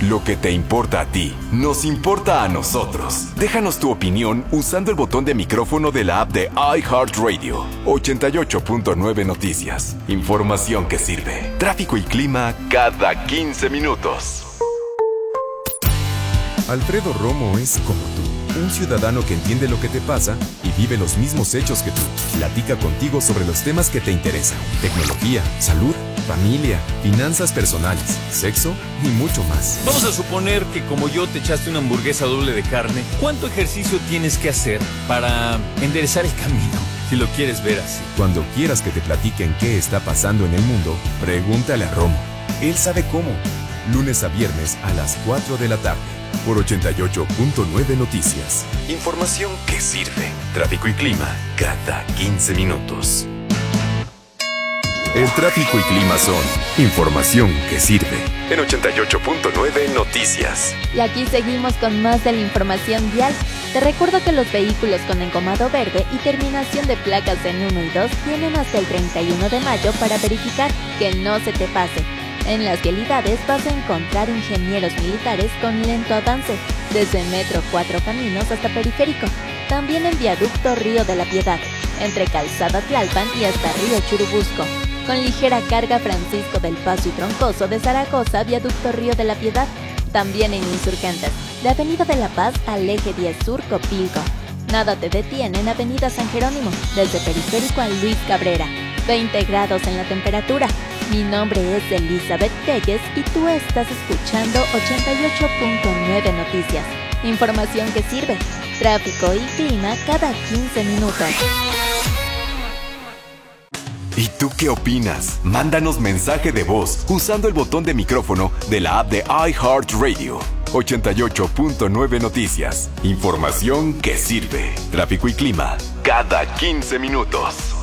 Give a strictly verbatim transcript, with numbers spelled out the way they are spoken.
Lo que te importa a ti, nos importa a nosotros. Déjanos tu opinión usando el botón de micrófono de la app de iHeartRadio. ochenta y ocho punto nueve Noticias. Información que sirve. Tráfico y clima cada quince minutos. Alfredo Romo es como tú, un ciudadano que entiende lo que te pasa y vive los mismos hechos que tú. Platica contigo sobre los temas que te interesan: tecnología, salud, familia, finanzas personales, sexo y mucho más. Vamos a suponer que como yo te echaste una hamburguesa doble de carne. ¿Cuánto ejercicio tienes que hacer para enderezar el camino? Si lo quieres ver así. Cuando quieras que te platiquen qué está pasando en el mundo, pregúntale a Romo. Él sabe cómo. Lunes a viernes a las cuatro de la tarde. Por ochenta y ocho punto nueve Noticias. Información que sirve. Tráfico y clima cada quince minutos. El tráfico y clima son información que sirve. En ochenta y ocho punto nueve Noticias. Y aquí seguimos con más de la información vial. Te recuerdo que los vehículos con encomado verde y terminación de placas en uno y dos tienen hasta el treinta y uno de mayo para verificar que no se te pase. En las vialidades vas a encontrar ingenieros militares con lento avance, desde Metro Cuatro Caminos hasta Periférico. También en Viaducto Río de la Piedad, entre Calzada Tlalpan y hasta Río Churubusco. Con ligera carga Francisco del Paso y Troncoso de Zaragoza, Viaducto Río de la Piedad. También en Insurgentes, de Avenida de la Paz al Eje diez Sur Copilco. Nada te detiene en Avenida San Jerónimo, desde Periférico a Luis Cabrera. veinte grados en la temperatura. Mi nombre es Elizabeth Telles y tú estás escuchando ochenta y ocho punto nueve Noticias. Información que sirve. Tráfico y clima cada quince minutos. ¿Y tú qué opinas? Mándanos mensaje de voz usando el botón de micrófono de la app de iHeartRadio. ochenta y ocho punto nueve Noticias. Información que sirve. Tráfico y clima cada quince minutos.